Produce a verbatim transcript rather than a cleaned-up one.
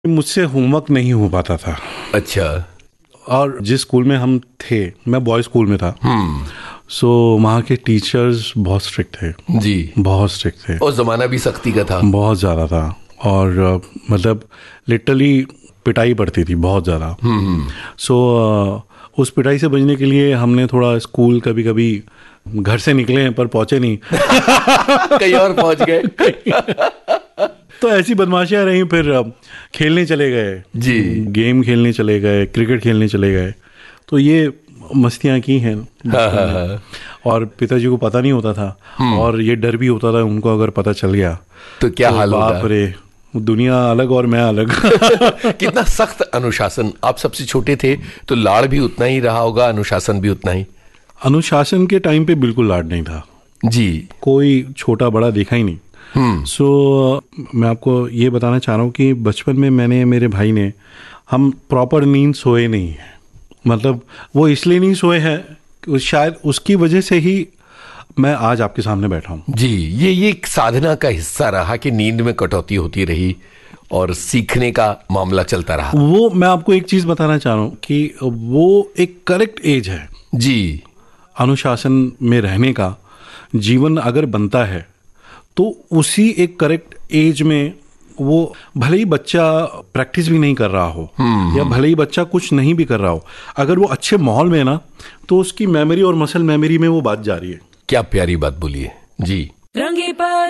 मुझसे होमवर्क नहीं हो पाता था। अच्छा। और जिस स्कूल में हम थे, मैं बॉयज स्कूल में था, हम्म सो वहाँ के टीचर्स बहुत स्ट्रिक्ट थे जी। बहुत स्ट्रिक्ट थे और जमाना भी सख्ती का था। बहुत ज़्यादा था। और अ, मतलब लिटरली पिटाई पड़ती थी बहुत ज़्यादा। सो उस पिटाई से बचने के लिए हमने थोड़ा स्कूल कभी कभी घर से निकले पर पहुंचे नहीं कहीं और पहुंच गए। तो ऐसी बदमाशियां रही। फिर अ, खेलने चले गए जी। गेम खेलने चले गए, क्रिकेट खेलने चले गए। तो ये मस्तियां की हैं हाँ, हाँ, हाँ। और पिताजी को पता नहीं होता था और ये डर भी होता था उनको अगर पता चल गया तो क्या तो हाल होगा। बाप रे, दुनिया अलग और मैं अलग। कितना सख्त अनुशासन। आप सबसे छोटे थे तो लाड़ भी उतना ही रहा होगा, अनुशासन भी उतना ही। अनुशासन के टाइम पे बिल्कुल लाड नहीं था जी। कोई छोटा बड़ा देखा ही नहीं। सो so, मैं आपको ये बताना चाह रहा हूँ कि बचपन में मैंने, मेरे भाई ने, हम प्रॉपर नींद सोए नहीं हैं। मतलब वो इसलिए नहीं सोए हैं, शायद उसकी वजह से ही मैं आज आपके सामने बैठा हूँ। जी। ये ये एक साधना का हिस्सा रहा कि नींद में कटौती होती रही और सीखने का मामला चलता रहा। वो मैं आपको एक चीज़ बताना चाह रहा हूँ कि वो एक करेक्ट एज है जी। अनुशासन में रहने का। जीवन अगर बनता है तो उसी एक करेक्ट एज में, वो भले ही बच्चा प्रैक्टिस भी नहीं कर रहा हो या भले ही बच्चा कुछ नहीं भी कर रहा हो, अगर वो अच्छे माहौल में है ना तो उसकी मेमोरी और मसल मेमोरी में वो बात जा रही है। क्या प्यारी बात बोली है जी। रंगी पर